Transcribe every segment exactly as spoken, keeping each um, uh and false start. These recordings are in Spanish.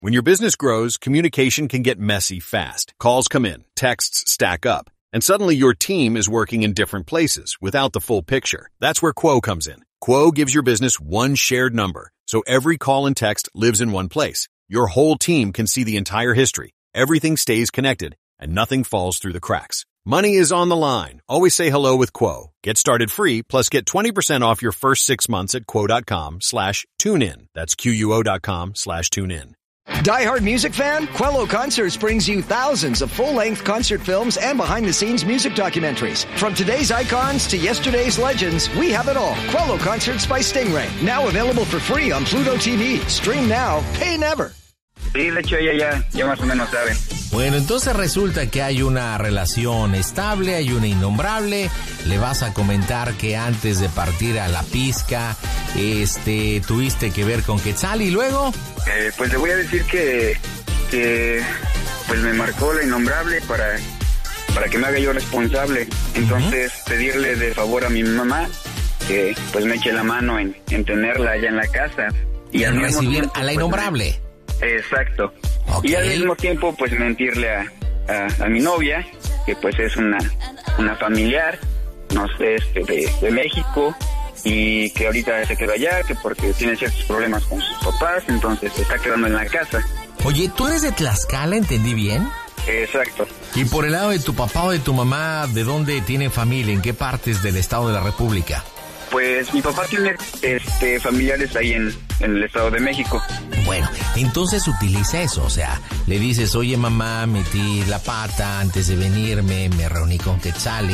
When your business grows, communication can get messy fast. Calls come in, texts stack up, and suddenly your team is working in different places without the full picture. That's where Quo comes in. Quo gives your business one shared number, so every call and text lives in one place. Your whole team can see the entire history. Everything stays connected, and nothing falls through the cracks. Money is on the line. Always say hello with Quo. Get started free, plus get twenty percent off your first six months at quo.com slash tune in. That's Q-U-O.com slash tune in. Die Hard music fan? Quello Concerts brings you thousands of full-length concert films and behind-the-scenes music documentaries. From today's icons to yesterday's legends, we have it all. Quello Concerts by Stingray. Now available for free on Pluto T V. Stream now, pay never. Sí, de hecho ella ya, ya más o menos sabe. Bueno, entonces resulta que hay una relación estable, hay una innombrable. Le vas a comentar que antes de partir a la pizca, este, tuviste que ver con Quetzal y luego... Eh, pues le voy a decir que, que pues me marcó la innombrable para, para que me haga yo responsable. Entonces uh-huh. pedirle de favor a mi mamá que pues me eche la mano en, en tenerla allá en la casa. Y, y al recibir tiempo, a la innombrable. Pues, exacto. Okay. Y al mismo tiempo pues mentirle a, a, a mi novia, que pues es una, una familiar, no sé, este, de, de México, y que ahorita se quedó allá, que porque tiene ciertos problemas con sus papás, entonces se está quedando en la casa. Oye, ¿tú eres de Tlaxcala, entendí bien? Exacto. Y por el lado de tu papá o de tu mamá, ¿de dónde tienen familia? ¿En qué partes del estado de la República? Pues mi papá tiene este, familiares ahí en, en el Estado de México. Bueno, entonces utiliza eso, o sea, le dices, oye mamá, metí la pata antes de venirme, me reuní con Quetzali,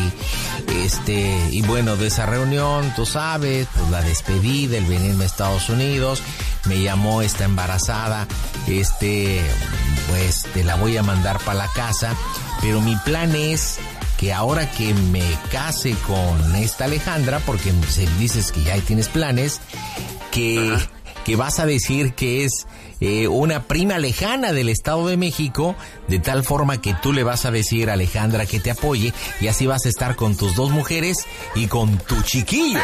este, y bueno, de esa reunión, tú sabes, pues la despedida, el venirme a Estados Unidos, me llamó, está embarazada, este, pues te la voy a mandar para la casa, pero mi plan es... que ahora que me case con esta Alejandra, porque dices que ya tienes planes, que, que vas a decir que es eh, una prima lejana del Estado de México, de tal forma que tú le vas a decir a Alejandra que te apoye, y así vas a estar con tus dos mujeres y con tu chiquillo.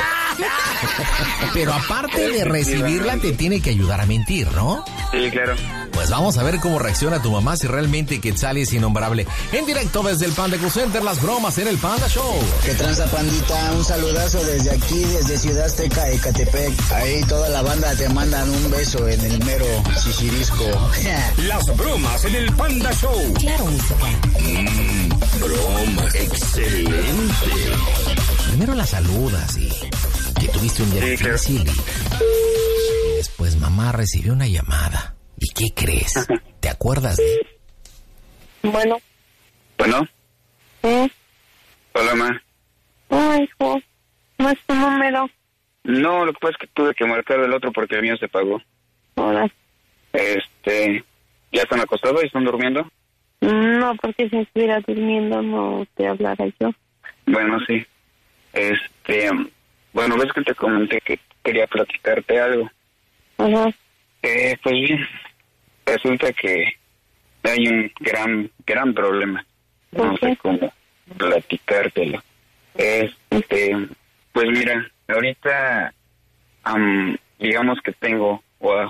Pero aparte de recibirla, te tiene que ayudar a mentir, ¿no? Sí, claro. Pues vamos a ver cómo reacciona tu mamá si realmente Quetzal es innombrable. En directo desde el Panda Cool Center, las bromas en el Panda Show. ¿Qué tranza, pandita? Un saludazo desde aquí, desde Ciudad Azteca, Ecatepec. Ahí toda la banda te mandan un beso en el mero Chichirisco. Las bromas en el Panda Show. Claro, mi papá. Mmm, broma, excelente. Primero la saludas y que tuviste un día sí, difícil claro. y, y después mamá recibió una llamada. ¿Y qué crees? ¿Te acuerdas de...? Bueno. Bueno. ¿Sí? Hola, ma. Ay, hijo. ¿No es tu número? No, lo que pasa es que tuve que marcar el otro porque el mío se pagó. Hola. Este... ¿Ya están acostados y están durmiendo? No, porque si estuviera durmiendo no te hablara yo. Bueno, sí. Este... Bueno, ves que te comenté que quería platicarte algo. Ajá. Eh, pues bien, resulta que hay un gran, gran problema. No sé cómo platicártelo. Este, pues mira, ahorita, um, digamos que tengo, wow,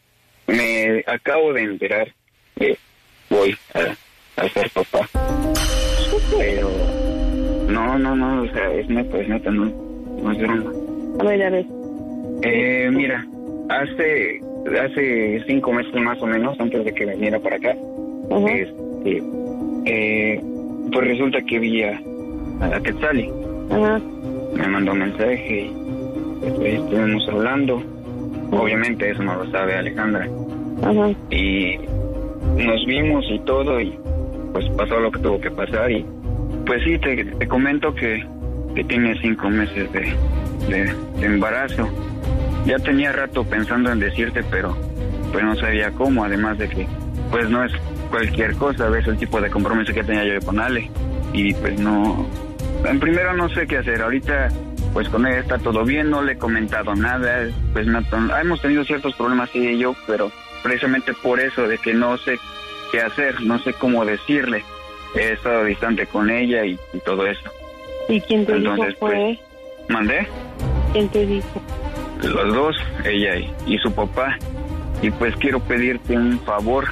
me acabo de enterar que voy a, a ser papá. Pero, no, no, no, o sea, es neta, es neta, no, no es broma. A ver, a ver. Eh, mira, hace... hace cinco meses más o menos, antes de que viniera para acá, uh-huh. este, eh, pues resulta que vi a, a Quetzali. Uh-huh. Me mandó un mensaje y pues, estuvimos hablando. Uh-huh. Obviamente eso no lo sabe Alejandra. Uh-huh. Y nos vimos y todo, y pues pasó lo que tuvo que pasar. Y pues sí, te, te comento que, que tiene cinco meses de, de, de embarazo. Ya tenía rato pensando en decirte, pero pues no sabía cómo, además de que pues no es cualquier cosa, ves el tipo de compromiso que tenía yo con Ale, y pues no, en primero no sé qué hacer. Ahorita pues con ella está todo bien, no le he comentado nada, pues no, hemos tenido ciertos problemas ella y yo, pero precisamente por eso de que no sé qué hacer, no sé cómo decirle, he estado distante con ella y, y todo eso. ¿Y quién te Entonces, dijo fue? Pues, ¿mandé? ¿Quién te dijo? Los dos, ella y, y su papá. y pues quiero pedirte un favor.